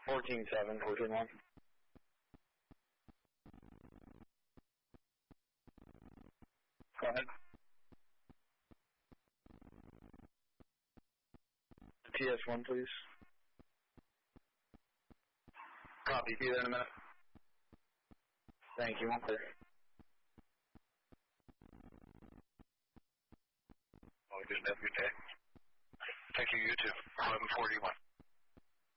14-7, 14-1. Go ahead. TS1, please. Copy. Be there in a minute. Thank you. One clear. Oh, good. Have a good day. Thank you. You too. 1141.